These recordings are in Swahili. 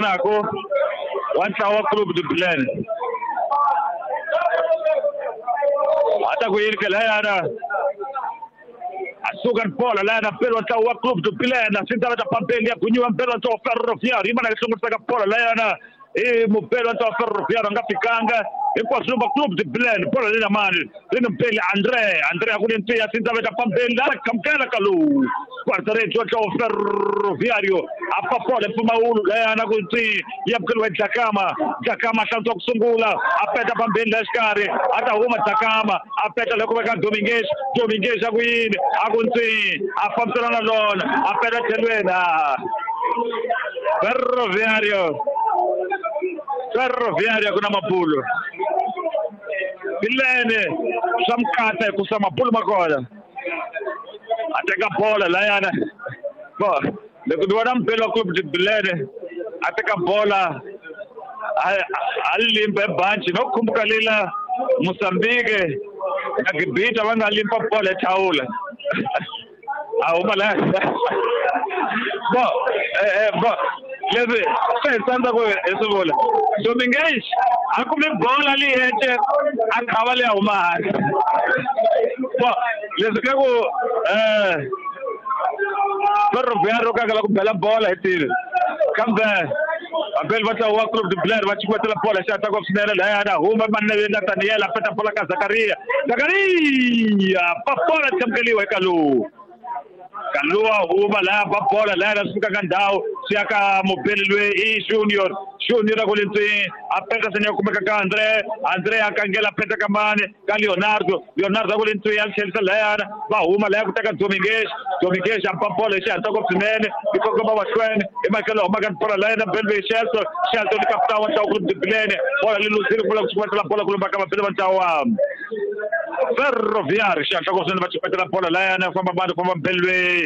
nako wa Club de Belen hata kuilika lana asukan bola lana pero wa Club de Belen sinta ta pampelia kunywa mpelo to Ferroviário imana kisonga bola lana mpelo to Ferroviário ngapikanga kwa sababu Club de Belen bola lina mani lina mpeli André akulentia sinta ta pampelia kamkana kalu quarta rete wa Ferroviário apa bola pumaulu lana kunti yapkelwa Jakama tanto kusungula apeta pambeni askari hata huma Jakama apeta lekubeka Domingues akuini akunti afamsana lona apeta telwena Ferroviário kuna mapulo Bilene samkata kusama mapulo makola ateka bola layana bo lekudwana mpelo Club de Belen ateka bola alimpa banchi nokumbuka lila Mozambique akibita bangalimpa bola etaula awumala bo lebe sensanda ko esobola Domingues akube bola liheche akawale awumali bo lesike ko Ferroviário kagala kubela bola etile kambe abel vata wa Club de Belen wachukua tela bola shata kwa finale la yana huma manne Nathaniel apeta bola ka Zakaria papola tamkeliwa kalua huma la papola la suka gandao siaka mobelwe Junior akulinti apeta senya kumeka ka Andre akangela peta kamane ka Leonardo akulinti alchelsa la yana ba huma la kutaka Domingues ampapola shata kwa finale bikoko ba watweni emakelo magan bola la yana belwe Shelton ni kapta wa Club de Belen bola lilusiri bola kuchukua la bola kulomba kama pele wa Ferroviário shaka kwa sema chipeta la bola la yana kwamba bado kwamba belwe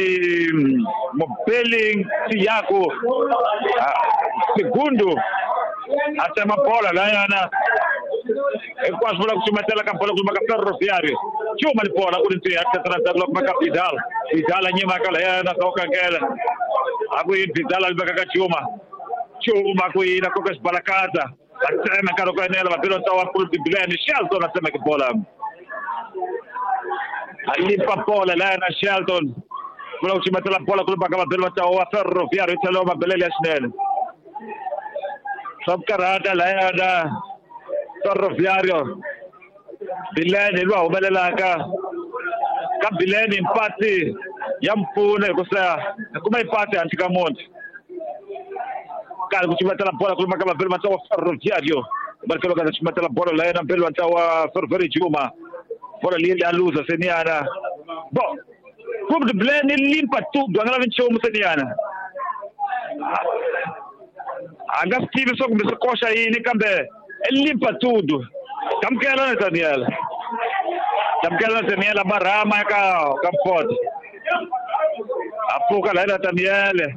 mobeling Thiago segundo asema bola la yana kwa sababu kuchumela ka bola kulomba ka Ferroviário chuma ni bola kulinti hata tana kwa Vidal nyema kala yana toka ngela abu Vidal albaka chuma kuina kwa barakata asema karo kwa nela mapilo tawa Club de Belen Shelton asema ki bola alimpa bola lana Shelton bola uchimatela bola kulomba kama pelo tawa Ferroviário italoma belele asnel sabkarada lana Ferroviário Belen lwa ubelela ka Belen empate yampune kusa kuma empate antika monte kala kuchimatela bola kulomba kama pelo tawa Ferroviário barkalo kana kuchimatela bola lana pelo tawa Ferroviário Juma bola lili aluza seniana bo Club de Belen limpa tudo angala vincho museniana anga Steve só começou a coxa aí nem cambe limpa tudo kamkela Nathaniel barama ka kampot apuka la Nathaniel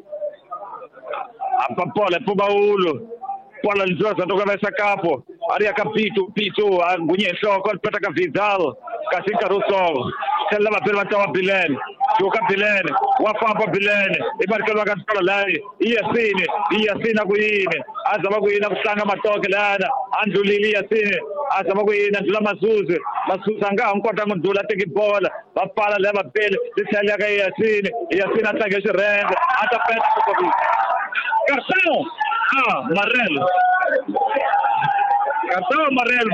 apapola pubaulu pola lizosa toka nessa capo aria capito pito angunye soko peta ka Vidal kasika ruso sella permata wa Belen joka Belen wafapa Belen ibarkalo ka tola lai iyasina kuyini azama kuyina kusanga matoke lana andulili yasine azama kuyina ndula masuzu anga ngikota ngundula teki bola bapala leba bele lisanya ka iyasina tsangeshe rende ata peta ko cartão amarelo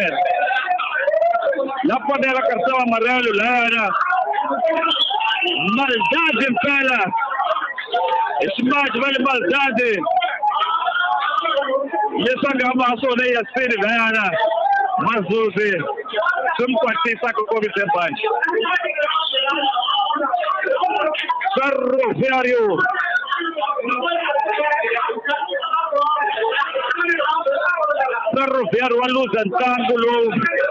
Japonês cartão amarelo lá maldade pela esse match vale maldade yesanga amaso ne yasiri lana mazuzi sumkwatisa ko bisempanje Ferroviário waluza ntangulo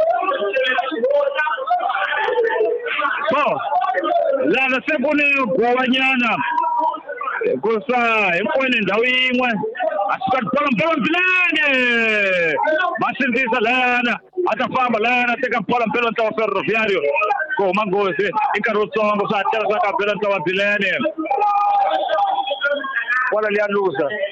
lana sebone bwanyana kusa empone ndawo imwe asikadola mpela Belen masindisa lana atafamba lana teka mpela ntawa Ferroviário ko mangozi ikarutsongo sa tela sa kabela ntawa Belen wala lialuza